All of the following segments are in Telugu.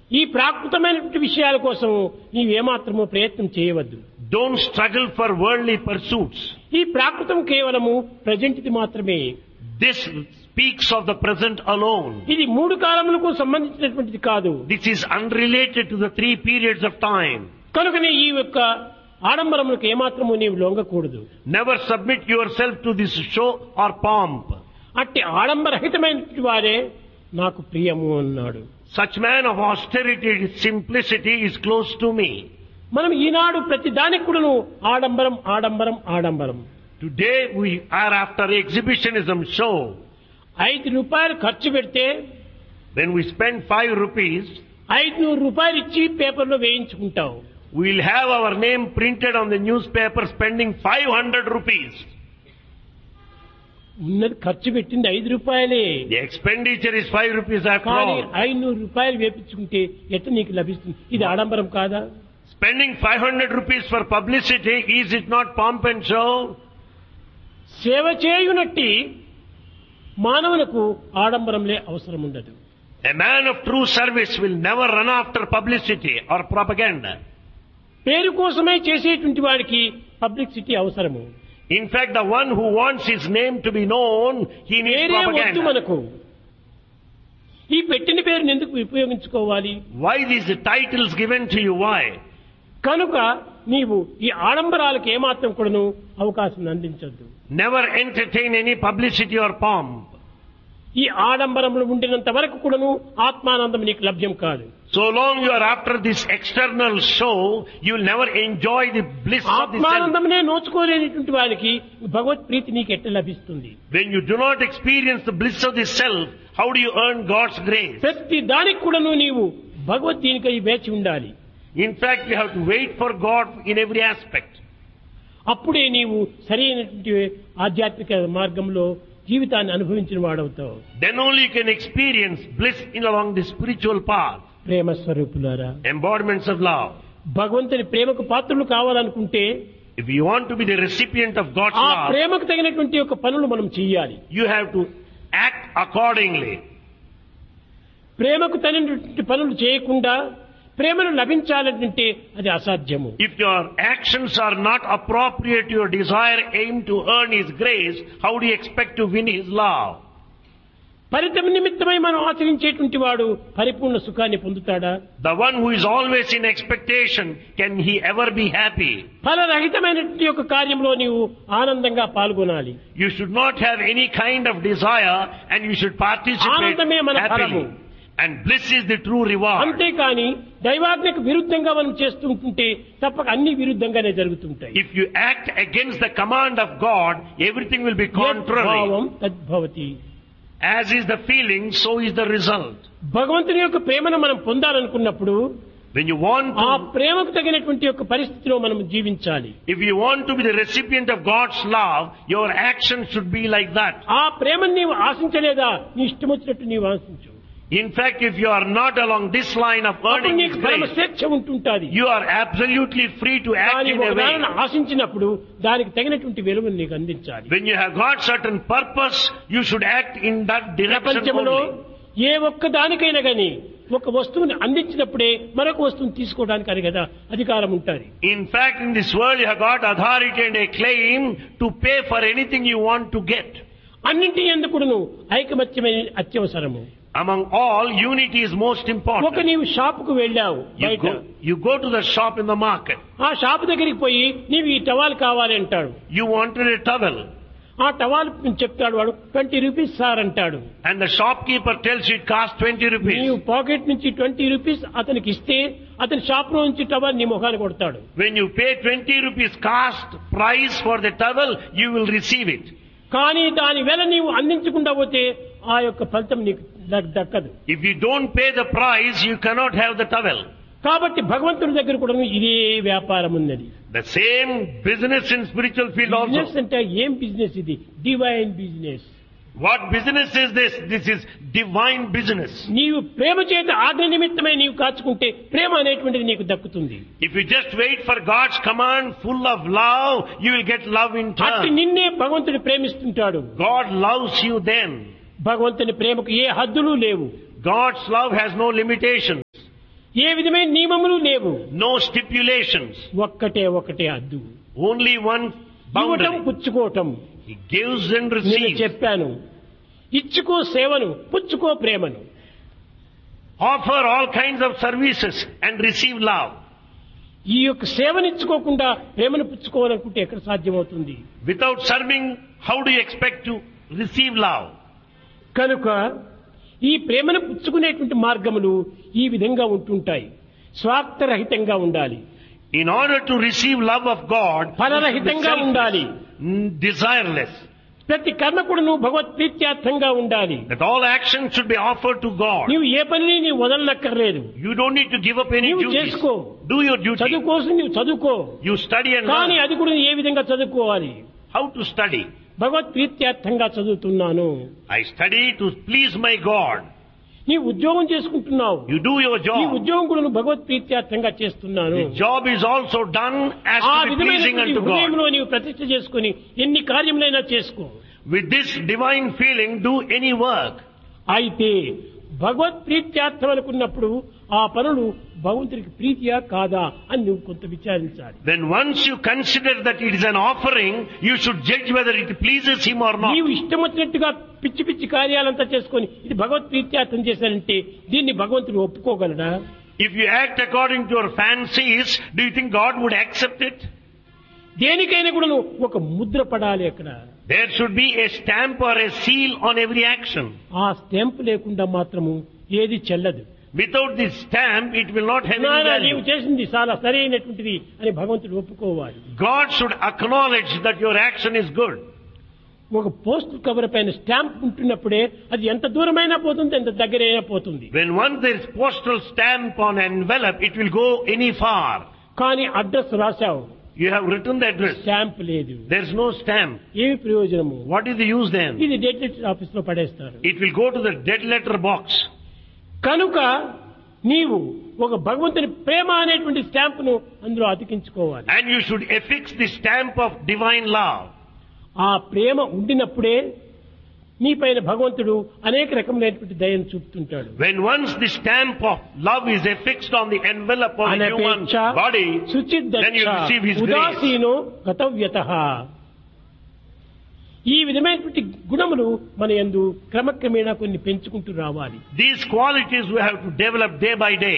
ఈ ప్రాకృతమైనటువంటి విషయాల కోసం నీవేమాత్రమూ ప్రయత్నం చేయవద్దు. Don't struggle for worldly pursuits. ఈ ప్రాకృతం కేవలము ప్రజెంట్ది మాత్రమే. This speaks of the present alone. ఇది మూడు కాలములకు సంబంధించినటువంటిది కాదు. This is unrelated to the 3 periods of time. కనుకనే ఈ యొక్క ఆడంబరములకు ఏమాత్రము నీవు లొంగకూడదు. Never submit yourself to this show or pomp. అట్టి ఆడంబరహితమైనటువంటి వారే నాకు ప్రియము అన్నాడు. Such man of austerity, simplicity is close to me. మనం ఈనాడు ప్రతి దానికి కూడాను ఆడంబరం ఆడంబరం ఆడంబరం. Today we are after exhibitionism show. 5 రూపాయలు ఖర్చు పెడితే When we spend 5 rupees, 500 రూపాయలు ఇచ్చి పేపర్లో వేయించుకుంటావు. we'll have our name printed on the newspaper spending 500 rupees. ఉన్నది ఖర్చు పెట్టింది 5 రూపాయలే. The expenditure is 5 rupees after కానీ all. 500 రూపాయలు వేపించుకుంటే ఎట్లా నీకు లభిస్తుంది? ఇది ఆడంబరం కాదా? Spending 500 rupees for publicity, is it not pomp and show? సేవ చేయునట్టి మానవులకు ఆడంబరంలే అవసరం ఉండదు. A man of true service will never run after publicity or propaganda. పేరు కోసమే చేసేటువంటి వాడికి పబ్లిసిటీ అవసరము. In fact, the one who wants his name to be known, he needs పేరే వద్దు propaganda. మనకు. ఈ పెట్టిన పేరుని ఎందుకు ఉపయోగించుకోవాలి? Why these titles given to you? Why? కనుక నీవు ఈ ఆడంబరాలకు ఏమాత్రం కూడాను అవకాశం అందించొద్దు. Never entertain any publicity or pomp. ఈ ఆడంబరములు ఉండినంత వరకు కూడాను ఆత్మానందం నీకు లభ్యం కాదు. So long you are after this external show, you will never enjoy the bliss of the self. ఆత్మానందమునే నోచుకోలేనిటువంటి వారికి భగవత్ ప్రీతి నీకు ఎట్లా లభిస్తుంది? When you do not experience the bliss of the self, how do you earn God's grace? ప్రతి దానికి కూడాను నీవు భగవద్గీతకై వేచి ఉండాలి. In fact, you have to wait for God in every aspect. అప్పుడే నీవు సరైనటువంటి ఆధ్యాత్మిక మార్గంలో జీవితాన్ని అనుభవించిన వాడవుతావు. Then only you can experience bliss in along the spiritual path. ప్రేమ స్వరూపులారా, Embodiments of love. భగవంతుని ప్రేమకు పాత్రులు కావాలనుకుంటే If you want to be the recipient of God's ఆ love, ప్రేమకు తగినటువంటి యొక్క పనులు మనం చేయాలి. you have to act accordingly. ప్రేమకు తగినటువంటి పనులు చేయకుండా ప్రేమను లభించాలంటే అది అసాధ్యము. If your actions are not appropriate to your desire aim to earn His grace, how do you expect to win His love? ఫలితం నిమిత్తమై మనం ఆచరించేటువంటి వాడు పరిపూర్ణ సుఖాన్ని పొందుతాడా? The one who is always in expectation, can he ever be happy? ఫలరహితమైనటువంటి యొక్క కార్యంలో నీవు ఆనందంగా పాల్గొనాలి. You should not have any kind of desire and you should participate ఆనందమే మన ఫలము. happily. And bliss is the true reward. అంతేకాని దైవాజ్ఞకు విరుద్ధంగా మనం చేస్తుంటే తప్పక అన్ని విరుద్ధంగానే జరుగుతుంటాయి. If you act against the command of God, everything will be contrary. భావం తద్భవతి. As is the feeling, so is the result. భగవంతుని యొక్క ప్రేమను మనం పొందాలనుకున్నప్పుడు When you want ఆ to, ప్రేమకు తగినటువంటి యొక్క పరిస్థితిలో మనం జీవించాలి. if you want to be the recipient of God's love, your actions should be like that. ఆ ప్రేమను నీవు ఆశించలేదా, నీ ఇష్టం వచ్చినట్టు నీవు ఆశించు. In fact, if you are not along this line of అప్పుడు earning నీకు His పరమ grace, స్వేచ్ఛ ఉంటుంటాది. you are absolutely free to act కానీ in a ఒకదానిని way. ఆశించినప్పుడు దానికి తగినటువంటి విలువను నీకు అందించాలి. When you have got certain purpose, you should act in that direction ప్రపంచంలో only. ఏ ఒక్క దానికైనా గాని ఒక వస్తువుని అందించినప్పుడే మరొక వస్తువుని తీసుకోవడానికి అని కదా అధికారం ఉంటుంది. In fact, in this world you have got authority and a claim to pay for anything you want to get. అన్నింటి ఎందుకును ఐకమత్యమే అత్యవసరము. Among all, unity is most ఒక important. నీవు షాపుకు వెళ్ళావు, బయట You go to the shop in the market. ఆ షాపు దగ్గరికి పోయి నీవు ఈ టవాల్ కావాలి అంటాడు. You wanted a towel. ఆ టవాల్ చెప్తాడు వాడు 20 రూపీస్ సార్ అంటాడు. And the shopkeeper tells you it costs 20 rupees. నీవు పాకెట్ నుంచి 20 రూపీస్ అతనికి ఇస్తే అతని షాప్ లో నుంచి టవల్ నీ ముఖాన్ని కొడతాడు. When you pay 20 rupees cost price for the towel, you will receive it. కానీ దాని వెల నీవు అందించకుండా పోతే ఆ యొక్క ఫలితం నీకు దక్కదు. If you don't pay the price, you cannot have the towel. కాబట్టి భగవంతుడి దగ్గర కూడా ఇదే వ్యాపారం ఉన్నది. The same business in spiritual field business also. అంటే ఏం బిజినెస్ ఇది? Divine business. What business is this? This is divine business. నీవు ప్రేమ చేత ఆజ్ఞ నిమిత్తమై నీవు కాచుకుంటే ప్రేమ అనేటువంటిది నీకు దక్కుతుంది. If you just wait for God's command full of love, you will get love in అట్టి turn. నిన్నే భగవంతుడు ప్రేమిస్తుంటాడు. God loves you then. భగవంతుని ప్రేమకు ఏ హద్దులు లేవు. God's love has no limitations. ఏ విధమైన నియమములు లేవు. No stipulations. ఒక్కటే అద్దు. Only one ఇవ్వటం boundary. పుచ్చుకోవటం. He gives and నేను receives. చెప్పాను, ఇచ్చుకో సేవను, పుచ్చుకో ప్రేమను. Offer all kinds of services and receive love. ఈ యొక్క సేవను ఇచ్చుకోకుండా ప్రేమను పుచ్చుకోవాలనుకుంటే ఎక్కడ సాధ్యమవుతుంది? Without serving, how do you expect to receive love? కనుక ఈ ప్రేమను పుచ్చుకునేటువంటి మార్గములు ఈ విధంగా ఉంటుంటాయి. స్వార్థరహితంగా ఉండాలి, In order to receive love of God, ఫలరహితంగా ఉండాలి. desireless. ప్రతి కర్మ కూడా నువ్వు భగవత్ ప్రీత్యార్థంగా ఉండాలి. That all actions should be offered to God. నీవు ఏ పనిని నీవు వదలనక్కర్లేదు. You don't need to give up any నీవు duties. చేసుకో. Do your duty. చదువు కోసం నీవు చదువుకో. You study and కానీ learn. అది కూడా ఏ విధంగా చదువుకోవాలి? How to study? భగవత్ ప్రీత్యార్థంగా చదువుతున్నాను. I study to please my God. నీ ఉద్యోగం చేసుకుంటున్నావు, You do your ఈ job. ఉద్యోగం కూడా నువ్వు భగవత్ ప్రీత్యార్థంగా చేస్తున్నాను. The job is also done as ఆ to be pleasing విధమైన unto God. హృదయంలో నీవు ప్రతిష్ఠ చేసుకుని ఎన్ని కార్యములైనా చేసుకో. With this divine feeling, do any work. అయితే భగవత్ ప్రీత్యార్థం అనుకున్నప్పుడు ఆ పనులు భగవంతుడికి ప్రీతియా కాదా అని నువ్వు కొంత విచారించాలి. Then once you consider that it is an offering, you should judge whether it pleases Him or not. నీవు ఇష్టం వచ్చినట్టుగా పిచ్చి పిచ్చి కార్యాలంతా చేసుకొని ఇది భగవత్ ప్రీత్యార్థం చేశానంటే దీన్ని భగవంతుడు ఒప్పుకోగలడా? If you act according to your fancies, do you think God would accept it? దేనికైనా కూడా నువ్వు ఒక ముద్ర పడాలి. అక్కడ There should be a stamp or a seal on every action. ఆ స్టాంప్ లేకుండా మాత్రము ఏది చెల్లదు. Without this stamp, it will not have any నాయనా, నీవు value. చేసింది చాలా సరైనటువంటిది అని భగవంతుడు ఒప్పుకోవాలి. God should acknowledge that your action is good. ఒక పోస్ట్ కవర్ పైన స్టాంప్ ఉంటున్నప్పుడే అది ఎంత దూరమైనా పోతుంది, ఎంత దగ్గరైనా పోతుంది. When once there is postal stamp on an envelope, it will go any far. కానీ address రాశావు, You have written the address. Stamp లేదు. There is no stamp. ఏమి ప్రయోజనము? What is the use then? ఇది డెడ్ లెటర్ ఆఫీస్ లో పడేస్తారు. It will go to the dead letter box. కనుక నీవు ఒక భగవంతుని ప్రేమ అనేటువంటి స్టాంప్ ను అందులో అతికించుకోవాలి. And you should affix the stamp of divine love. ఆ ప్రేమ ఉండినప్పుడే నీపైన భగవంతుడు అనేక రకములైనటువంటి దయను చూపుతుంటాడు. When once the stamp of love is affixed on the envelope of the human అనపేక్ష body, then you శుచిర్దక్ష receive His grace. ఉదాసీనో గతవ్యతః. ఈ విధమైనటువంటి గుణములు మన యందు క్రమక్రమేణా కొన్ని పెంచుకుంటూ రావాలి. These qualities we have to develop day by day.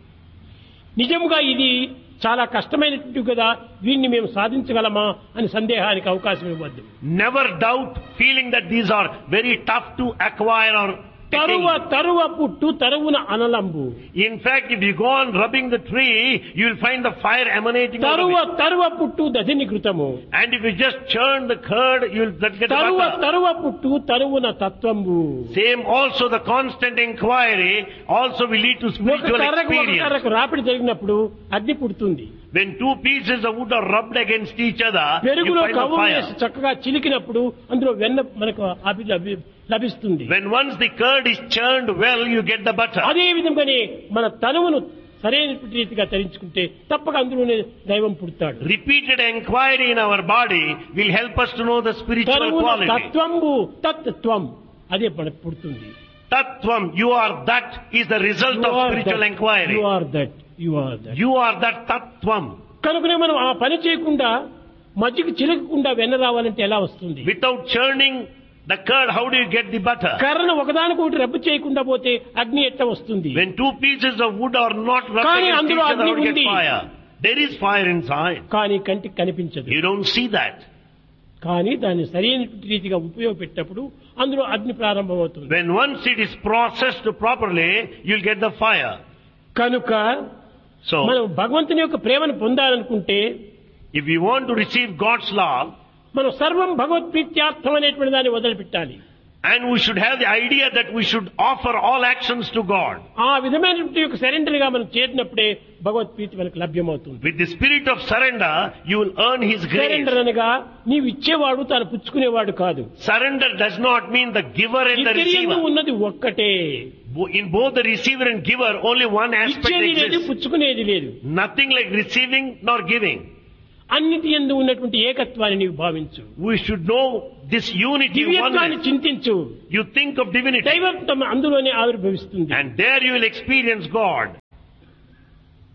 నిజముగా ఇది చాలా కష్టమైనటువంటి కదా, దీన్ని మేము సాధించగలమా అని సందేహానికి అవకాశం ఇవ్వద్దు. Never doubt feeling that these are very tough to acquire or తరువ పుట్టు తరువున అనలంబు. In fact, if you go on rubbing the tree, you will find the fire emanating out of it. తరువ పుట్టు దధిని కృతము. And if you just churn the curd, you will get the butter. తరువ పుట్టు తరువున తత్వంబు. Same also the constant inquiry also will lead to spiritual experience. కర్రకు రాపిడి జరిగినప్పుడు అగ్ని పుడుతుంది. When two pieces of wood are rubbed against each other, you పెరుగులో find the కవ్వం వేసి fire. చక్కగా చిలికినప్పుడు అందులో వెన్న మనకు లభిస్తుంది. When once the curd is churned well, you get the butter. అదే విధంగానే మన తనువును సరైనటువంటి రీతిగా తరించుకుంటే తప్పక అందులోనే దైవం పుడతాడు. Repeated inquiry in our body will help us to know the spiritual తనువున quality. తత్వంబు తత్వం అదే మనకు పుడుతుంది. Tattvam, you are that, is the result of spiritual inquiry. You are that. You are that tattvam. కనుకనే మనం ఆ పని చేయకుండా మజ్జిగ చిలకకుండా వెన్న రావాలంటే ఎలా వస్తుంది? Without churning the curd, how do you get the butter? కర్రను ఒకదానికొకటి రబ్బు చేయకుండా పోతే అగ్ని ఎట్ట వస్తుంది? When two pieces of wood are not rubbed కానీ against each అందులో other, అగ్ని how do you ఉంది. get fire? There is fire inside. కానీ కంటికి కనిపించదు. You don't see that. కానీ దాన్ని సరైనటువంటి రీతిగా ఉపయోగపెట్టినప్పుడు అందులో అగ్ని ప్రారంభమవుతుంది. When once it is processed properly, you'll get the fire. కనుక So, మనం భగవంతుని యొక్క ప్రేమను పొందాలనుకుంటే if you want to receive God's love, మనం సర్వం భగవత్ ప్రీత్యార్థం అనేటువంటి దాన్ని వదిలిపెట్టాలి. and we should have the idea that we should offer all actions to God. ఆ విధమైనటువంటి యొక్క సరెండర్ గా మనం చేరినప్పుడే భగవత్ ప్రీతి మనకు లభ్యమవుతుంది. With the spirit of surrender, you will earn His grace. Surrender అనగా నీవు ఇచ్చేవాడు తాను పుచ్చుకునేవాడు కాదు. Surrender does not mean the giver and the ఇద్దరి యందు receiver. ఉన్నది ఒక్కటే. In both the receiver and giver, only one aspect ఇచ్చేది లేదు, exists. పుచ్చుకునేది లేదు. Nothing like receiving nor giving. అన్నిటి యందు ఉన్నటువంటి ఏకత్వాన్ని నీవు భావించు. We should know this unity, దివ్యత్వాన్ని oneness. చింతించు. You think of divinity, దైవత్వం అందులోనే ఆవిర్భవిస్తుంది. and there you will experience God.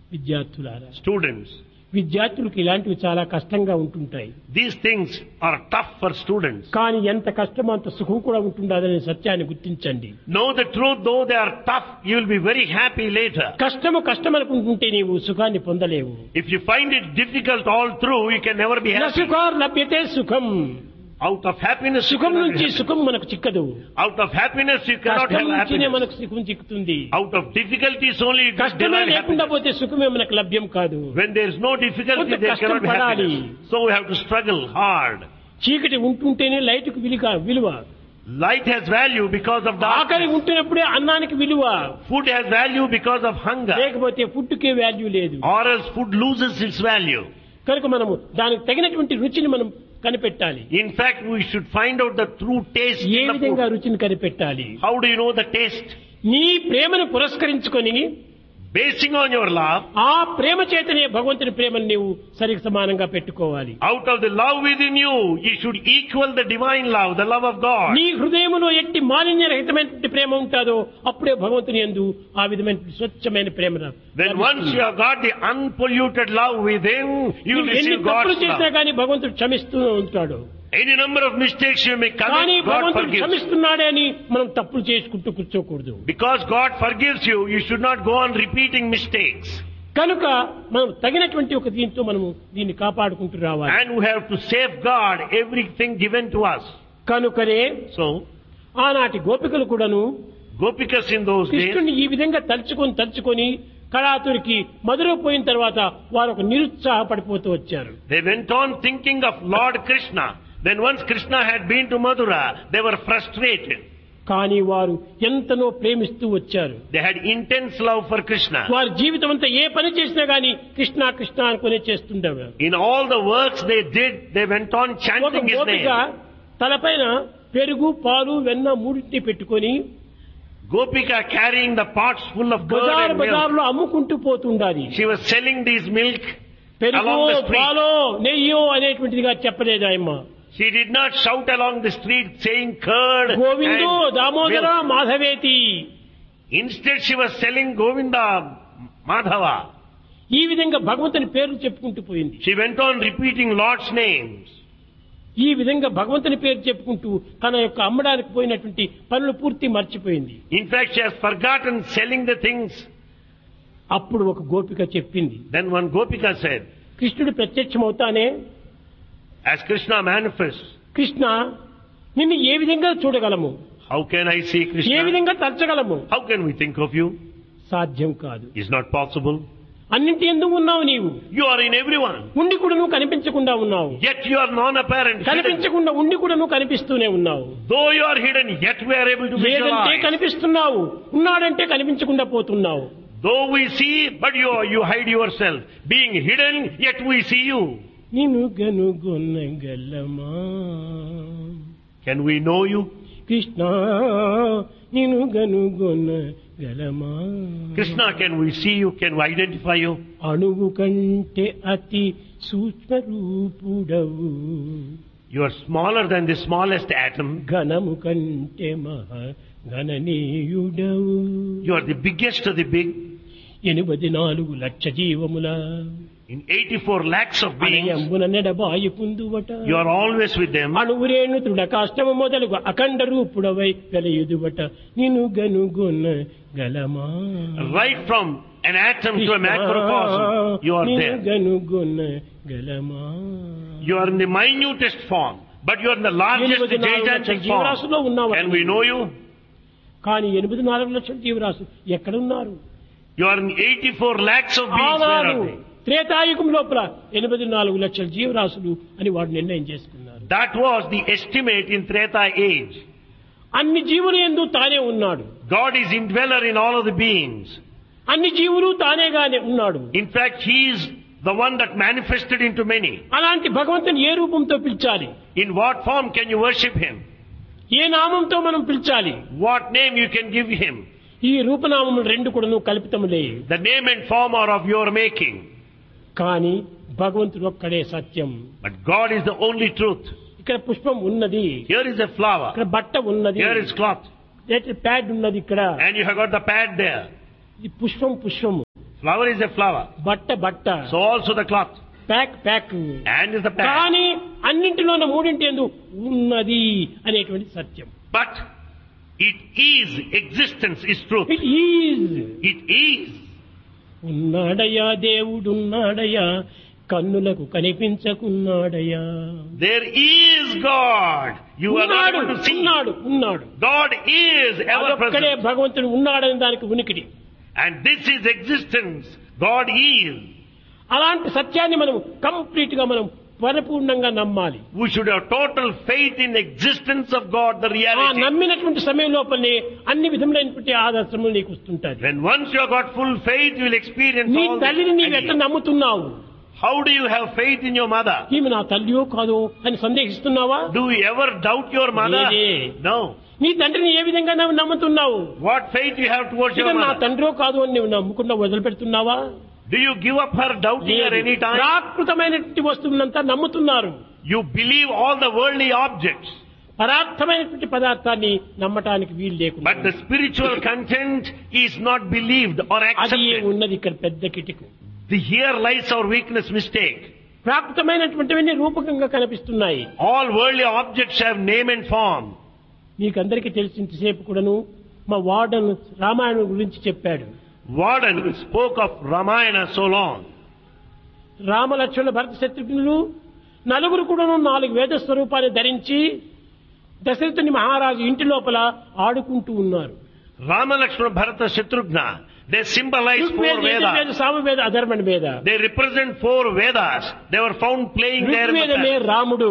విద్యార్థులారా, Students, విద్యార్థులకు ఇలాంటివి చాలా కష్టంగా ఉంటుంటాయి. these things are tough for students. కానీ ఎంత కష్టమో అంత సుఖం కూడా ఉంటుండదనే సత్యాన్ని గుర్తించండి. Know the truth, though they are tough, you will be very happy later. కష్టం అనుకుంటుంటే నీవు సుఖాన్ని పొందలేవు. If you find it difficult all through, you can never be happy. సుఖార్ లభ్యతే సుఖం. Out of happiness, you సుఖం cannot నుంచి be happy. సుఖం మనకు చిక్కదు. Out of happiness, you cannot కష్టం have నుంచినే happiness. మనకు సుఖం చిక్కుతుంది. Out of difficulties only you can కష్టమే derive లేకుండా happiness. పోతే సుఖమే మనకు లభ్యం కాదు. When there is no difficulty, కొంత there కష్టం cannot be పడాలి. happiness. So we have to struggle hard. చీకటి ఉంటుంటేనే లైట్కు విలువ. Light has value because of ఆకలి darkness. ఉంటున్నప్పుడే అన్నానికి విలువ. Food has value because of hunger. లేకపోతే ఫుడ్కే వాల్యూ లేదు. Or else food loses its value. కనుక మనము దానికి తగినటువంటి రుచిని మనం కనిపెట్టాలి. In fact, we should find out the true taste A in the విధంగా food. రుచిని కనిపెట్టాలి? How do you know the taste? నీ ప్రేమను పురస్కరించుకొని Basing on your love, ఆ ప్రేమ చేతనే భగవంతుని ప్రేమను నీవు సరికి సమానంగా పెట్టుకోవాలి. out of the love within you, you should equal the divine love, the love of God. నీ హృదయములో ఎట్టి మాలిన్యరహితమైనటువంటి ప్రేమ ఉంటాదో అప్పుడే భగవంతుని యందు ఆ విధమైన స్వచ్ఛమైన ప్రేమ Then once you have got the unpolluted love within, you will ఎన్ని receive తప్పులు God's చేసినా love. కానీ భగవంతుడు క్షమిస్తూ ఉంటాడు. Any number of mistakes you may కానీ commit, God భగవంతుడు forgives. క్షమిస్తున్నాడే అని మనం తప్పులు చేసుకుంటూ కూర్చోకూడదు. Because God forgives you, you should not go on repeating mistakes. కనుక మనం తగినటువంటి ఒక దీంతో మనము దీన్ని కాపాడుకుంటూ రావాలి. And we have to safeguard everything given to us. కనుకనే So, ఆనాటి గోపికలు కూడాను Gopikas in those days, కృష్ణుని ఈ విధంగా తలుచుకొని కళాతురికి మధుర పోయిన తర్వాత వారు ఒక నిరుత్సాహపడిపోతూ వచ్చారు. they went on thinking of Lord Krishna. Then once Krishna had been to Mathura, they were frustrated. కానీ వారు ఎంతనో ప్రేమిస్తూ వచ్చారు. They had intense love for Krishna. వారి జీవితం అంతా ఏ పని చేసినా గానీ కృష్ణ కృష్ణ అనుకునే చేస్తుండేవారు. In all the works they did, they went on ఒక chanting his గోపిక name. తలపైన పెరుగు పాలు వెన్న మూడింటిని పెట్టుకొని Gopika carrying the pots full of curd and milk. బజార్లో అమ్ముకుంటూ పోతుండాలి. She was selling these milk పెరుగు along the street. పాలో నెయ్యో అనేటువంటిదిగా చెప్పలేదు ఆయమ్మ. She did not shout along the street saying curd గోవిందో Damodara and milk. మాధవేతి. Instead she was selling Govinda, Madhava. ఈ విధంగా భగవంతుని పేర్లు చెప్పుకుంటూ పోయింది. She went on repeating Lord's names. ఈ విధంగా భగవంతుని పేరు చెప్పుకుంటూ తన యొక్క అమ్మడానికి పోయినటువంటి పనులు పూర్తి మర్చిపోయింది. In fact, she has forgotten selling the things. అప్పుడు ఒక గోపిక చెప్పింది, Then one Gopika said, కృష్ణుడు ప్రత్యక్షమవుతానే, as Krishna manifests, కృష్ణ నిన్ను ఏ విధంగా చూడగలము, how can I see A Krishna? విధంగా తలచగలము? How can we think of you? సాధ్యం కాదు. It's not possible. అన్నింటి ఎందుకు ఉన్నావు నీవు? You are in everyone. ఉండి కూడా నువ్వు కనిపించకుండా ఉన్నావు. Yet you are non-apparent. Hidden. కనిపించకుండా ఉండి కూడా నువ్వు కనిపిస్తూనే ఉన్నావు. Though you are hidden, yet we are able to లేదంటే visualize. కనిపిస్తున్నావు, ఉన్నాడంటే కనిపించకుండా పోతున్నావు. Though we see, but you hide yourself. Being hidden, yet we see you. నిన్ను గనుగొనగలమా Can we know you? Krishna, నిన్ను గనుగొనగలమా? Krishna, can we see you? Can we identify you? అణువు కంటే అతి సూక్ష్మ రూపుడవు, You are smaller than the smallest atom. ఘనము కంటే మహా గణనీయుడవు. You are the biggest of the big. 84 lakh జీవముల In 84 lakhs of beings, అణయంబున నెడబాయి కుందువట. you are always with them. అణువురేణు తృఢకాష్టము మొదలుగు అఖండ రూపుడవై వెలయుదువట. నిన్ను గనుగొనగలమా? Right from an atom to a macrocosm, you are నిన్ను there. గనుగొనగలమా? You are in the minutest form, but you are in the largest 84 లక్షల gigantic జీవరాశుల్లో form. ఉన్నావు. Can we know you? కానీ 84 లక్షల జీవరాశులు ఎక్కడున్నారు? You are in 84 lakhs of beings. Where ఆనాడు are they? త్రేతాయుగం లోపల 84 లక్షల జీవరాశులు అని వాడు నిర్ణయం చేసుకున్నారు. That was the estimate in Treta age. అన్ని జీవులు యందు తానే ఉన్నాడు. God is indweller in all of the beings. అన్ని జీవులు తానేగానే ఉన్నాడు. In fact, He is the one that manifested into many. అలాంటి భగవంతుని ఏ రూపంతో పిలిచాలి? In what form can you worship Him? ఏ నామంతో మనం పిలిచాలి? What name you can give Him? ఈ రూపనామములు రెండు కూడాను కల్పితములే. The name and form are of your making. కానీ భగవంతుడు ఒక్కడే సత్యం. But God is the only truth. ఇక్కడ పుష్పం ఉన్నది, Here is a flower. ఇక్కడ బట్ట ఉన్నది, Here is cloth. ప్యాడ్ ఉన్నది ఇక్కడ. And you have got the pad there. ఈ పుష్పము Flower is a flower. బట్ట So also the cloth. Pack And is the plant. కానీ అన్నింటిలోనూ మూడింటి యందు ఉన్నది అనేటువంటి సత్యం. But it is, existence is truth. It is. It is. ఉన్నాడయ్యా దేవుడున్నాడయ్యా కన్నులకు కనిపించకున్నాడయ్యా. There is God. You are not able to see. ఉన్నాడు. God is ever అదొక్కడే present. భగవంతుడు ఉన్నాడని దానికి ఉనికిడి. And this is existence. God is. అలాంటి సత్యాన్ని మనం కంప్లీట్ గా మనం పరిపూర్ణంగా నమ్మాలి. We should have total faith in the existence of God, the ఆ reality. నమ్మినటువంటి సమయం లోపలనే అన్ని విధములైనటువంటి ఆదర్శములు నీకు వస్తుంటాయి. When once you have got full faith, you will experience నీ all తల్లిని this. నీవు ఎట్లా నమ్ముతున్నావు? How do you have faith in your mother? ఈమె నా తల్లియో కాదో అని సందేహిస్తున్నావా? Do you ever doubt your mother? లేదే. No. నీ తండ్రిని ఏ విధంగా నువ్వు నమ్ముతున్నావు? What faith you have towards your ఇక నా mother? తండ్రో కాదు అని నువ్వు నమ్ముకుండా వదిలిపెడుతున్నావా? Do you give up her doubting her any time? ప్రాకృతమైనటువంటి వస్తువులంతా నమ్ముతున్నారు. You believe all the worldly objects. పరార్థమైనటువంటి పదార్థాన్ని నమ్మటానికి వీలు లేకుండా But the spiritual content is not believed or అది accepted. ఉన్నది ఇక్కడ పెద్ద కిటికు. Here lies our weakness, mistake. ప్రాకృతమైనటువంటివన్నీ రూపకంగా కనిపిస్తున్నాయి. All worldly objects have name and form. మీకందరికీ తెలిసినంతసేపు కూడాను మా వార్డన్ రామాయణం గురించి చెప్పాడు. Warden spoke of Ramayana so long. Ramalakshmana భరత శత్రుఘ్నులు నలుగురు కూడాను 4 వేద స్వరూపాన్ని ధరించి దశరథుని మహారాజు ఇంటి లోపల ఆడుకుంటూ ఉన్నారు. Rama, Lakshmana, Bharata, Shatrughna, they symbolize 4 Rigveda, Yajurveda, Vedas. Samaveda, అధర్వణ వేద. They represent 4 Vedas. They were found playing there in the ఋగ్వేదమే past. రాముడు,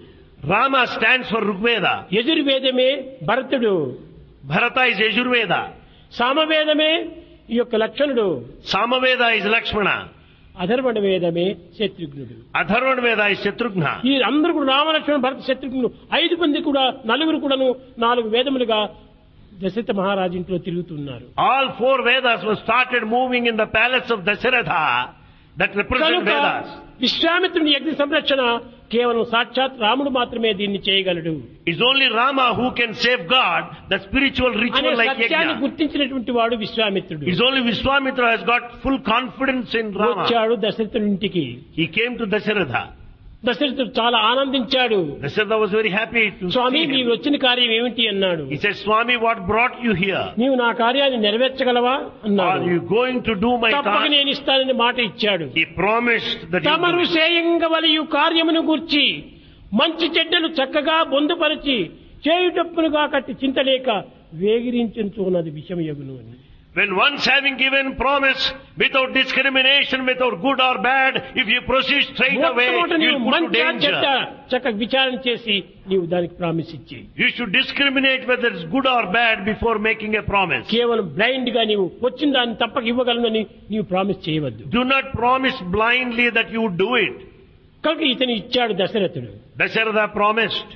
Rama stands for Rigveda. యజుర్వేదమే భరతుడు, Bharata is Yajurveda. సామవేదమే ఈ యొక్క లక్షణుడు, Samaveda is Lakshmana. అధర్వణ వేదమే శత్రుఘ్నుడు. Atharvana Veda is Shatrughna. ఈ అందరూ కూడా రామలక్ష్మణ భరత శత్రుఘ్నులు 5 మంది కూడా నలుగురు కూడాను 4 వేదములుగా దశరథ మహారాజు ఇంట్లో తిరుగుతున్నారు. All 4 Vedas were started moving in the palace of Dasharatha that represent కనుక Vedas. విశ్వామిత్రుని యజ్ఞ సంరక్షణ కేవలం సాక్షాత్ రాముడు మాత్రమే దీన్ని చేయగలడు It's only Rama who can safeguard the spiritual అనే ritual like సత్యాన్ని Yajna. గుర్తించినటువంటి వాడు విశ్వామిత్రుడు. It's only Vishwamitra has got full confidence in Rama. వచ్చాడు దశరథుని ఇంటికి. He came to Dasharatha. దశరథుడు చాలా ఆనందించాడు. Dasharatha was very happy to Swamy see నీవు him. వచ్చిన కార్యం ఏమిటి అన్నాడు. He said, Swami, what brought you here? నీవు నా కార్యాన్ని నెరవేర్చగలవా అన్నాడు. Are you going to do my తప్పక task? నేను ఇస్తానని మాట ఇచ్చాడు. He promised that he తమరు would do it. చేయంగవలయు కార్యమును గూర్చి మంచి చెడ్డలు చక్కగా బొందుపరిచి చేయుటప్పులుగా కట్టి చింతలేక వేగిరించున్నది విషమయగును అని. When once having given promise without discrimination, without good or bad, if you proceed straight away, మొట్టమొదట you నీవు will put to మంచి చెడ్డ danger. చక్కగా విచారణ చేసి నీవు దానికి ప్రామిస్ ఇచ్చి You should discriminate whether it's good or bad before making a promise. కేవలం బ్లైండ్ గా నీవు వచ్చిన దాన్ని తప్పక ఇవ్వగలనని నీవు ప్రామిస్ చేయవద్దు. Do not promise blindly that you would do it. కనుక ఇతను ఇచ్చాడు దశరథుడు. Dasharatha promised.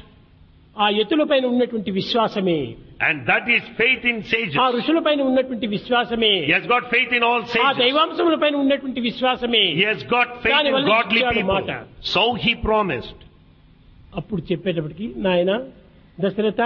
ఆ ఎత్తులపైన ఉన్నటువంటి విశ్వాసమే, And that is faith in ఆ sages. ఋషులపైన ఉన్నటువంటి విశ్వాసమే, He has got faith in all ఆ sages. దైవాంశములపైన ఉన్నటువంటి విశ్వాసమే. He has got faith దాని in వల్ల godly ఇచ్చాడు people. మాట. So he promised. అప్పుడు చెప్పేటప్పటికి నాయన దశరథ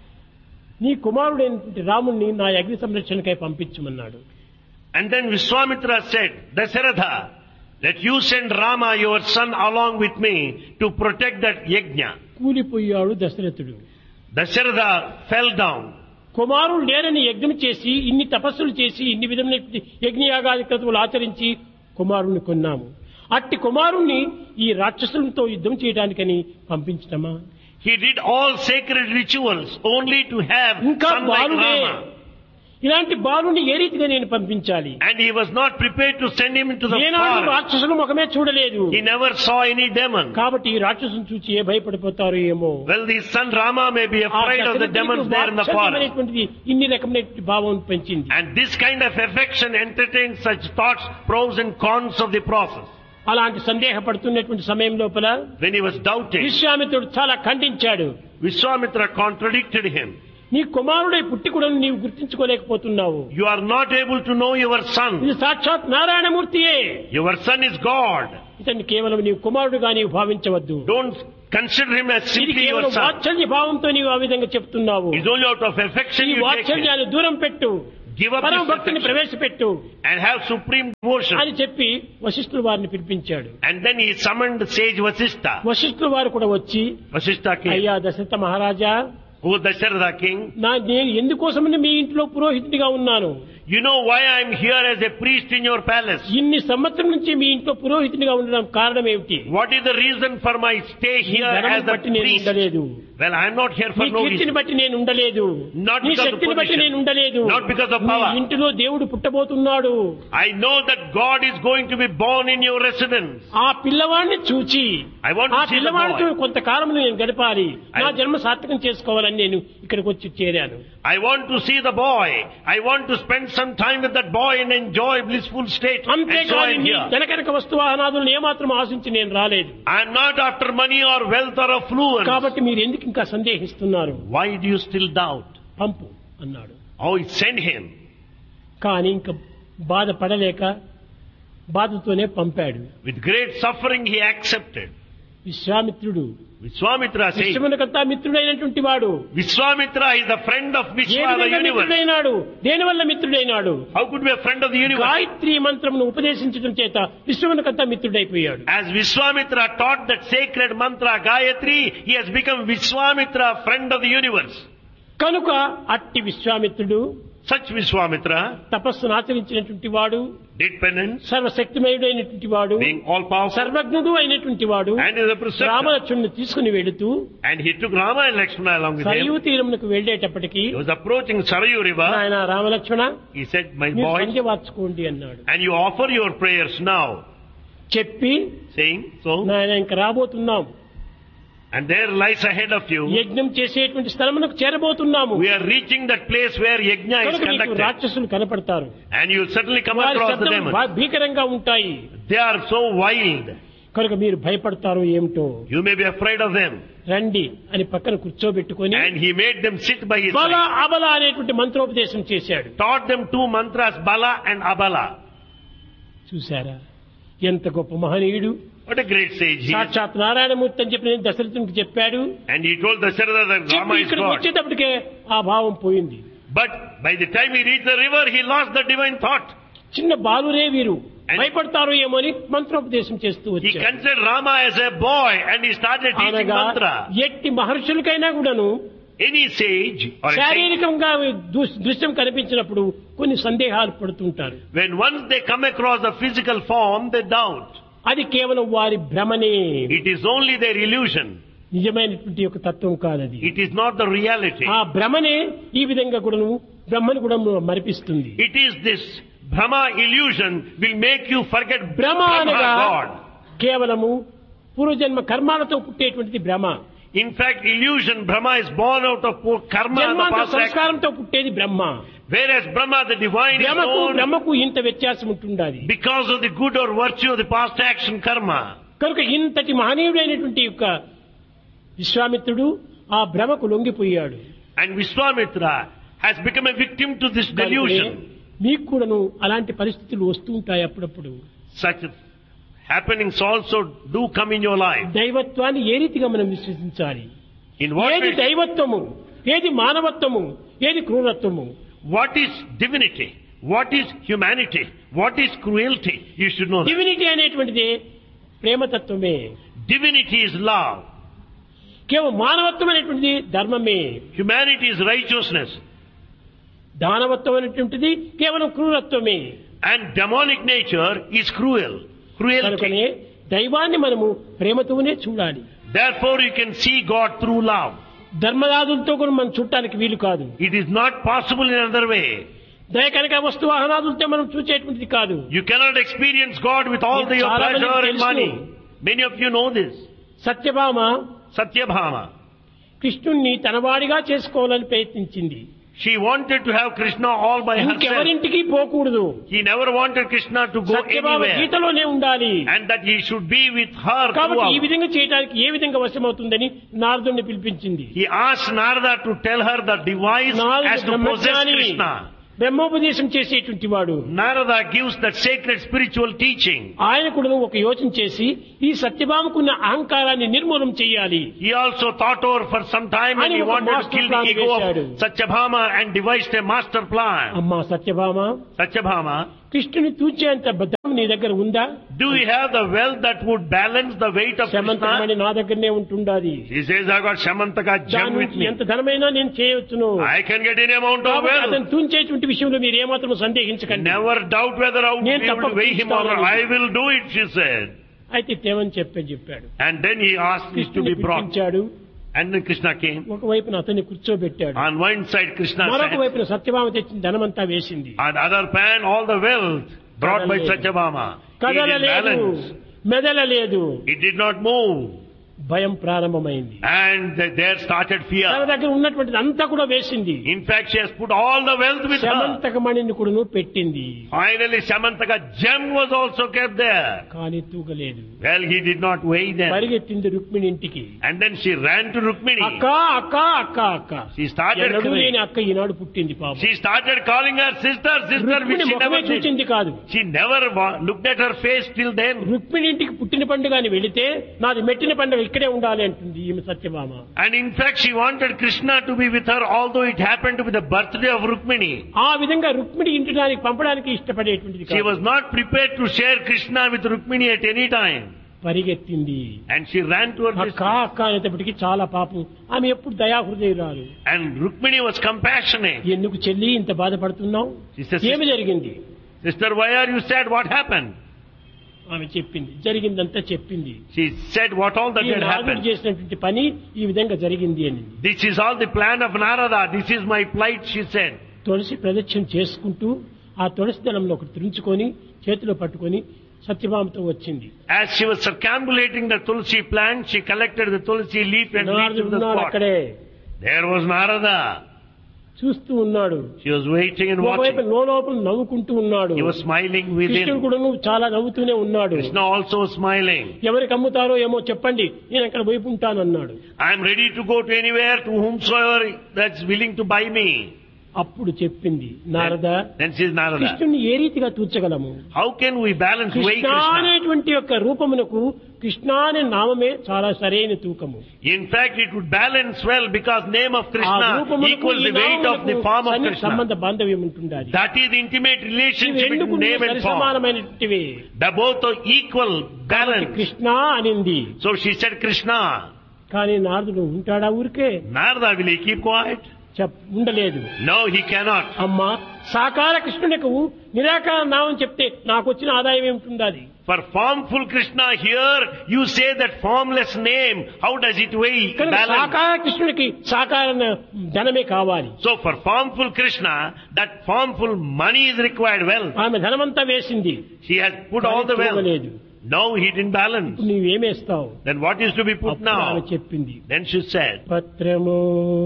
నీ కుమారుడైనటువంటి రాముణ్ణి నా అగ్ని సంరక్షణకై పంపించమన్నాడు. And then Vishwamitra said, Dasharatha, let you send Rama, your son, along with me to protect that yajna. కూలిపోయాడు దశరథుడు. Dasharatha fell down. కుమారుడు లేరని యజ్ఞం చేసి ఇన్ని తపస్సులు చేసి ఇన్ని విధమైన యజ్ఞయాగాది క్రతువులు ఆచరించి కుమారుణ్ణి కొన్నాము. అట్టి కుమారుణ్ణి ఈ రాక్షసులతో యుద్ధం చేయడానికని పంపించటమా? He did all sacred rituals only to have ఇంకా son like బాలుడే. Rama. ఇలాంటి బాలుని ఏ రీతిగా నేను పంపించాలి? And he was not prepared to send him into the ఏనాడు forest. రాక్షసులు ముఖమే చూడలేదు. He never saw any demon. కాబట్టి ఈ రాక్షసుని చూసి ఏ భయపడిపోతారు ఏమో. Well, the son Rama may be afraid of the demons there in the forest. అనేటువంటిది ఇన్ని రకమైనటువంటి భావం పెంచింది. And this kind of affection entertains such thoughts, pros and cons of the process. అలాంటి సందేహపడుతున్నటువంటి సమయం లోపల When he was doubting, విశ్వామిత్రుడు చాలా ఖండించాడు. Vishwamitra contradicted him. నీ కుమారుడై పుట్టి కూడా నీవు గుర్తించుకోలేకపోతున్నావు. You are not able to know your son. ఇది సాక్షాత్ నారాయణమూర్తియే. Your son is God. ఇతన్ని కేవలం నీవు కుమారుడుగా నీవు భావించవద్దు. Don't consider him as ఇది simply your కేవలం son. వాత్సల్య భావంతో నీవు ఆ విధంగా చెప్తున్నావు. It's only out of affection ఈ you take him. వాత్సల్యాన్ని దూరం పెట్టు. give up పరమ this భక్తిని affection ప్రవేశపెట్టు and have supreme devotion. అని చెప్పి వశిష్ఠుల వారిని పిలిపించాడు. And then he summoned sage Vasishtha. వశిష్ఠుల వారు కూడా వచ్చి, Vasishtha came. అయ్యా దశరథ మహారాజా, O Dasharatha king, నేను ఎందుకోసమని మీ ఇంట్లో పురోహితుడిగా ఉన్నాను? you know why I am here as a priest in your palace? ఇన్ని సంవత్సరం నుంచి మీ ఇంట్లో పురోహితుడిగా ఉండడం కారణం ఏమిటి? What is the reason for my stay here as the బట్టి నేను priest? ఉండలేదు. Well, I am not here for నీ no కీర్తిని reason. బట్టి నేను ఉండలేదు. Not నీ because of శక్తిని బట్టి position. నేను ఉండలేదు. Not because of me power. ఇంటిలో దేవుడు పుట్టబోతున్నాడు. I know that God is going to be born in your residence. ఆ పిల్లవాడిని చూచి, I want ఆ to see the పిల్లవాడితో boy. కొంతకాలం నేను గడపాలి, నా జన్మ సార్థకం చేసుకోవాలని నేను ఇక్కడికి వచ్చి చేరాను. I want to see the boy. I want to spend some time with that boy and enjoy blissful state. And so I అంతేకాని am నీ here. ధనకనక వస్తువాహనాదులను ఏమాత్రం ఆశించి నేను రాలేదు. I am not after money or wealth or affluence. కాబట్టి మీరు ఎందుకు ఇంకా సందేహిస్తున్నారు? Why do you still doubt? పంపు అన్నాడు. Oh, send him. కానీ ఇంకా బాధపడలేక బాధతోనే పంపాడు. With great suffering he accepted. విశ్వామిత్రుడు Vishwamitra says, విశ్వమునకంతా మిత్రుడైనటువంటి వాడు Vishwamitra is the friend of A Vishwa, the విధంగా universe. మిత్రుడైనాడు? దేని వల్ల మిత్రుడైనాడు? How could be a friend of the universe? Gayatri మంత్రమును ఉపదేశించడం చేత విశ్వమునకంతా మిత్రుడైపోయాడు. As Vishwamitra taught that sacred mantra Gayatri, he has become Vishwamitra, friend of the universe. కనుక అట్టి విశ్వామిత్రుడు Such Vishwamitra తపస్సును ఆచరించినటువంటి వాడు, did penance, సర్వశక్తిమయుడైనటువంటి వాడు, being all powerful, సర్వజ్ఞుడు అయినటువంటి వాడు and is a preceptor. రామలక్ష్మణుని తీసుకుని వెళుతూ And he took Rama and Lakshmana along with Sarayu him. తీరమునకు వెళ్లేటప్పటికి, He was approaching Sarayu river. ఆయన రామలక్ష్మణ He said, my మీరు boy, సంధ్య వార్చుకోండి అన్నాడు. and you offer your prayers now. చెప్పి, Saying, so, నాయన ఇంక రాబోతున్నాం, and there lies ahead of you. యజ్ఞం చేసేటువంటి స్థలమునకు చేరబోతున్నాము. We are reaching that place where yajna is కనుక మీకు conducted. రాక్షసులు కనపడతారు. And you will certainly come వారి across the శబ్దం demons. భీకరంగా ఉంటాయి. They are so wild. కనుక మీరు భయపడతారో ఏమిటో, You may be afraid of them. రండి అని పక్కన కూర్చోబెట్టుకొని And he made them sit by his బల side. అబల అనేటువంటి మంత్రోపదేశం చేశాడు. Taught them two mantras, Bala and Abala. చూశారా ఎంత గొప్ప మహనీయుడు! What a great sage he is. సాక్షాత్ నారాయణమూర్తి అని చెప్పి నేను దశరథునికి చెప్పాడు. And he told Dasharatha that చెప్పి Rama is ఇక్కడికి God. వచ్చేటప్పటికే ఆ భావం పోయింది. But by the time he reached the river, he lost the divine thought. చిన్న బాలురే వీరు, And- భయపడతారో ఏమో అని మంత్రోపదేశం చేస్తూ He వచ్చాడు. considered Rama as a boy and he started teaching అనగా mantra. ఎట్టి మహర్షులకైనా కూడాను Any sage or a sage, శారీరకంగా దృశ్యం కనిపించినప్పుడు కొన్ని సందేహాలు పడుతుంటారు. when once they come across the physical form, they doubt. అది కేవలం వారి భ్రమనే, It is only their illusion. నిజమైనటువంటి యొక్క తత్వం కాదది. It is not the reality. ఆ భ్రమనే ఈ విధంగా కూడాను బ్రహ్మను కూడా మరిపిస్తుంది. It is this Brahma illusion will make you forget భ్రమ Brahma అనగా God. కేవలము పూర్వజన్మ కర్మాలతో పుట్టేటువంటిది భ్రమ. In fact, illusion, Brahma is born out of poor karma and the జన్మాంతర past action. సంస్కారంతో పుట్టేది బ్రహ్మ. Whereas Brahma, the divine, is known బ్రహ్మకు ఇంత వ్యత్యాసం ఉంటుండాలి. because of the good or virtue of the past action karma. కనుక ఇంతటి మహనీయుడైనటువంటి యొక్క విశ్వామిత్రుడు ఆ భ్రమకు లొంగిపోయాడు. And Vishwamitra has become a victim to this కనుకనే delusion. మీకు కూడాను అలాంటి పరిస్థితులు వస్తూ ఉంటాయి అప్పుడప్పుడు. Such happenings also do come in your life. దైవత్వాన్ని ఏ రీతిగా మనం విశ్వసించాలి? In what ఏది way? దైవత్వము, ఏది మానవత్వము, ఏది క్రూరత్వము? What is divinity? What is humanity? What is cruelty? You should know that. Divinity అనేటువంటిది ప్రేమతత్వమే. Divinity is love. కేవలం మానవత్వం అనేటువంటిది ధర్మమే. Humanity is righteousness. దానవత్వం అనేటువంటిది కేవలం క్రూరత్వమే. And demonic nature is cruelty. కనుకనే దైవాన్ని మనము ప్రేమతోనే చూడాలి. Therefore you can see God through love. ధర్మరాజులతో కూడా మనం చూడటానికి వీలు కాదు. It is not possible in another way. దయ కనుక వస్తువాహనాదులతో మనం చూసేటువంటిది కాదు. You cannot experience God with all the your చాలా మందికి pleasure and తెలుసు. money. Many of you know this. Satyabhama Satyabhama. కృష్ణుణ్ణి తనవాడిగా చేసుకోవాలని ప్రయత్నించింది. She wanted to have Krishna all by herself. ఇంకెవరింటికి పోకూడదు. He never wanted Krishna to go Satyabhama anywhere. గీతలోనే ఉండాలి. And that he should be with her కాబట్టి ఈ throughout. విధంగా చేయడానికి ఏ విధంగా వశమవుతుందని నారదుడిని పిలిపించింది. He asked Narada to tell her the device నారదుడు as to possess బ్రహ్మజ్ఞాని. Krishna. బ్రహ్మోపదేశం చేసేటువంటి వాడు. Narada gives that sacred spiritual teaching. ఆయన కూడా ఒక యోచన చేసి ఈ సత్యభామకున్న అహంకారాన్ని నిర్మూలన చేయాలి. He also thought over for some time and he wanted to kill the ego of Satyabhama and devised a master plan. అమ్మా సత్యభామ, Satyabhama, కృష్ణుని తూచేంత బద్దం నీ దగ్గర ఉందా? do you have the wealth that would balance the weight of Syamantakamani Krishna? నా దగ్గరనే ఉంటుండాది. He says, I got Shamantaka gem with me. ఎంత ధనమైనా నేను చేయవచ్చును. I can get any amount of కాబట్టి wealth. అతను తూంచేటువంటి విషయంలో మీరు ఏమాత్రం సందేహించకండి. Never doubt whether I would be able to weigh him or not. I will do it, she said. అయితే తేమని చెప్పాడు. And then he asked this to be brought. పిలిపించాడు. And then Krishna came. ఒకవైపున అతన్ని కూర్చోబెట్టాడు. On one side Krishna మరొక sat. వైపున సత్యభామ తెచ్చిన ధనమంతా వేసింది. On the other pan, all the wealth brought by Satyabhama. He did కదలలేదు, balance. మెదలలేదు. It did not move. భయం ప్రారంభమైంది. And there started తన fear. దగ్గర ఉన్నటువంటిది అంతా కూడా వేసింది. In fact, she has put all the wealth with her. శమంతకమణిని కూడా పెట్టింది. Finally, Shamantaka gem was also kept there. కానీ తూగలేదు. Well, he did not weigh them. పరిగెత్తింది రుక్మిణి ఇంటికి. And then she ran to Rukmini. అక్క అక్క అక్క అక్క. She started ఎన్నడూ crying. లేని అక్క ఈనాడు పుట్టింది పాపం. She started calling her sister, sister, which Rukmini she ముఖమే never did. చూచింది కాదు. She never looked at her face till then. Rukmini ఇంటికి పుట్టిన పండుగ అని వెళితే నాది మెట్టిన పండుగ ఇక్కడే ఉండాలి అంటుంది ఈమె Satyabhama. And in fact, she wanted Krishna to be with her, although it happened to be the birthday of Rukmini. ఆ విధంగా రుక్మిణి ఇంటికి పంపడానికి ఇష్టపడేటువంటిది She కాదు. was not prepared to share Krishna with Rukmini at any time. పరిగెత్తింది. And she ran to her అక్క sister. అక్క అనేటప్పటికీ చాలా పాపం. ఆమె ఎప్పుడు దయాహృదయురాలు. And Rukmini was compassionate. ఎందుకు చెల్లి ఇంత బాధపడుతున్నావు? She says, ఏమి జరిగింది? Sister, why are you sad? What happened? ఆమె చెప్పింది. జరిగిందంతా చెప్పింది. She said what all that ఈ had నారదుడు happened. చేసినటువంటి పని ఈ విధంగా జరిగింది అని. This is all the plan of Narada. This is my plight, she said. తులసి ప్రదక్షిణ చేసుకుంటూ ఆ తులసి దళంలో ఒకటి తుంచుకొని చేతిలో పట్టుకొని సత్యభామతో వచ్చింది. As she was circumambulating the Tulsi plant, she collected the Tulsi leaf and reached నారదుడు to the ఉన్నాడు spot. అక్కడే. There was Narada. చూస్తూ ఉన్నాడు. She was waiting and ఒకవైపు watching. లోపల నవ్వుకుంటూ ఉన్నాడు. He was smiling కృష్ణుడు within. కూడా చాలా నవ్వుతూనే ఉన్నాడు. Krishna also smiling. ఎవరికి అమ్ముతారో ఏమో చెప్పండి, నేను అక్కడ వైపు ఉంటానన్నాడు. I am ready to go to anywhere to whomsoever that's willing to buy me. అప్పుడు చెప్పింది నారద, Then says Narada, కృష్ణుని ఏ రీతిగా తూర్చగలము? how can we balance weigh Krishna Krishna? అనేటువంటి యొక్క రూపమునకు కృష్ణ అనే నామమే చాలా సరైన తూకము. In fact, it would balance well because name of ఆ Krishna రూపమునకు equals ఈ the weight of the నామమునకు form of సన్నిహిత Krishna. సంబంధ బాంధవ్యం ఉంటుండాలి. That is the intimate ఇవి relationship రెండు between కూడా name and form. సరిసమానమైనటువంటివి. They both are equal, balance. Krishna అనింది. So she said Krishna. కానీ నారదుడు ఉంటాడా ఊరికే? Narada, will he keep quiet? ఉండలేదు. No, he cannot. అమ్మా సాకార కృష్ణునికి నిరాకార నామం చెప్తే నాకు వచ్చిన ఆదాయం ఏమిటి? For formful Krishna here, you say that formless name, how does it weigh? Balance. సాకార కృష్ణునికి సాకార ధనమే కావాలి. So for formful Krishna, that formful money is required. Well, ఆమె ధనమంతా వేసింది. she has put all the wealth. లేదు. No, he didn't balance. నీవేమేస్తావు? Then what is to be put ఆమె now? చెప్పింది, Then she said, పత్రము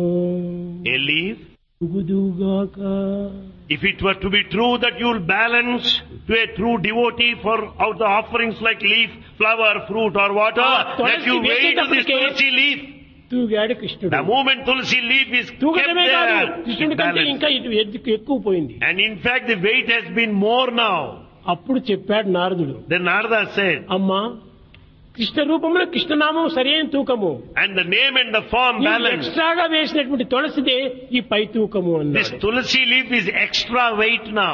a leaf. ఉగుదుగాక. If it were to be true that you will balance to a true devotee for out the offerings like leaf, flower, fruit or water, that you weigh to this Tulsi leaf. తూగాడు కృష్ణుడు. The moment Tulsi leaf is kept తూగడమే కాదు, there, కృష్ణుడి it కంటే balanced. ఇంకా ఇటు ఎక్కువ పోయింది. And in fact the weight has been more now. అప్పుడు చెప్పాడు నారదుడు, Then Narada said, అమ్మా కృష్ణ రూపంలో కృష్ణనామం సరైన తూకము. and the name and the form balance. ఎక్స్ట్రాగా వేసినటువంటి తులసిదే ఈ పై తూకము This అన్నాడు. Tulsi leaf is extra weight now.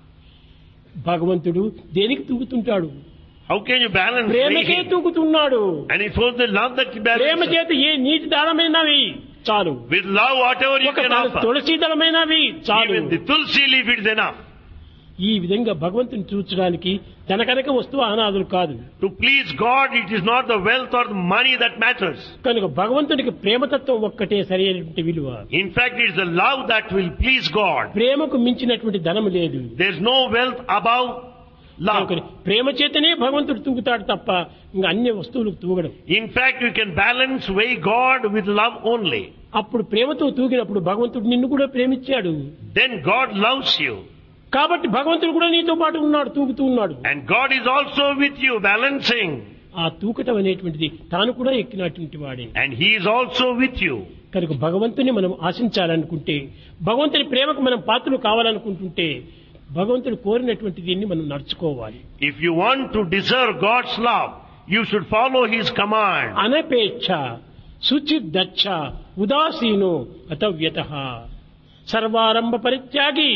భగవంతుడు దేనికి తూగుతుంటాడు? How can you balance ప్రేమకే weighing? తూగుతున్నాడు. And it was the love that Prema balances. చేత ఏ నీటి దానమైనా వెయ్యి చాలు. With love, whatever you ఒక can offer. తులసి దళమైనా వెయ్యి చాలు. Even the Tulsi leaf is enough. ఈ విధంగా భగవంతుని చూచడానికి ధనకనక వస్తువు అనాదులు కాదు. To please God, it is not the wealth or the money that matters. కనుక భగవంతునికి ప్రేమతత్వం ఒక్కటే సరైనటువంటి విలువ. In fact, it is the love that will please God. ప్రేమకు మించినటువంటి ధనము లేదు. There is no wealth above love. కనుక ప్రేమ చేతనే భగవంతుడు తూగుతాడు తప్ప ఇంకా అన్ని వస్తువులకు తూగడం. In fact, you can balance, weigh God with love only. అప్పుడు ప్రేమతో తూగినప్పుడు భగవంతుడు నిన్ను కూడా ప్రేమించాడు. Then God loves you. కాబట్టి భగవంతుడు కూడా నీతో పాటు ఉన్నాడు, తూగుతూ ఉన్నాడు. And God is also with you, balancing. ఆ తూకటం అనేటువంటిది తాను కూడా ఎక్కినటువంటి వాడే. And He is also with you. కనుక భగవంతుని మనం ఆశించాలనుకుంటే, భగవంతుని ప్రేమకు మనం పాత్రలు కావాలనుకుంటుంటే భగవంతుడు కోరినటువంటి దీన్ని మనం నడుచుకోవాలి. If you want to deserve God's love, you should follow His command. అనపేక్ష శుచిర్దక్ష ఉదాసీనో అతవ్యతః సర్వారంభ పరిత్యాగి.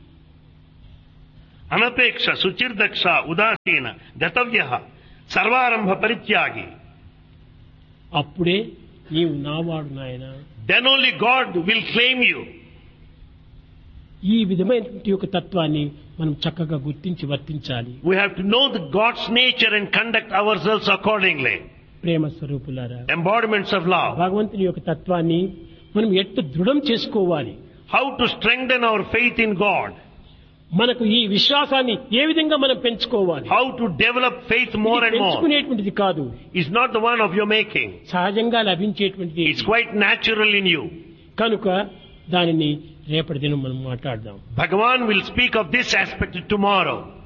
Anapeksha, Suchirdaksha, Udasina, Gatavyaha, Sarvarambha Parityagi. అప్పుడే నీవు నావాడు నాయనా. Then only God will claim you. ఈ విధమైనటువంటి ఒక తత్వాన్ని మనం చక్కగా గుర్తించి వర్తించాలి. We have to know the God's nature and conduct ourselves accordingly. ప్రేమ స్వరూపులారా, Embodiments of love. భగవంతుని యొక్క తత్వాన్ని మనం ఎట్టు దృఢం చేసుకోవాలి. How to strengthen our faith in God. మనకు ఈ విశ్వాసాన్ని ఏ విధంగా మనం పెంచుకోవాలి. How to develop faith more and more. పెంచుకునేటువంటిది కాదు, It's not the one of your making. సహజంగా లభించేటువంటిది. It's quite natural in you. కనుక దానిని రేపటి దినం మనం మాట్లాడదాం. Bhagavan will speak of this aspect tomorrow.